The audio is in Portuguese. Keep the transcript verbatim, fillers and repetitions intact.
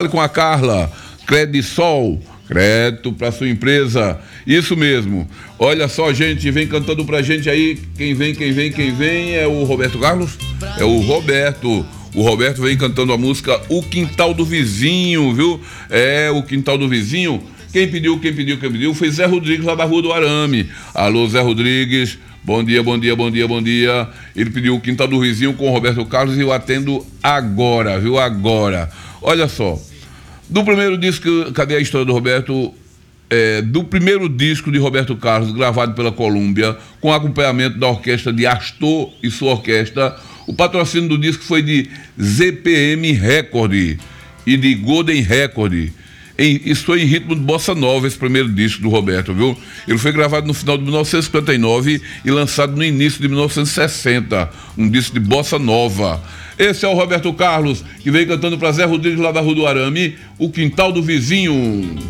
Com a Carla, Credisol, crédito para sua empresa. Isso mesmo. Olha só, gente, vem cantando pra gente aí. Quem vem, quem vem, quem vem é o Roberto Carlos? É o Roberto. O Roberto vem cantando a música O Quintal do Vizinho, viu? É, O Quintal do Vizinho. Quem pediu, quem pediu, quem pediu foi Zé Rodrigues lá da Rua do Arame. Alô, Zé Rodrigues. Bom dia, bom dia, bom dia, bom dia. Ele pediu O Quintal do Vizinho com o Roberto Carlos e eu atendo agora, viu? Agora. Olha só. Do primeiro disco, cadê a história do Roberto? É, do primeiro disco de Roberto Carlos, gravado pela Columbia, com acompanhamento da orquestra de Astor e sua orquestra. O patrocínio do disco foi de Z P M Record e de Golden Record. Em, isso foi em ritmo de bossa nova, esse primeiro disco do Roberto, viu? Ele foi gravado no final de mil novecentos e cinquenta e nove e lançado no início de mil novecentos e sessenta, um disco de bossa nova. Esse é o Roberto Carlos, que veio cantando para Zé Rodrigues lá da Rua do Arame, O Quintal do Vizinho.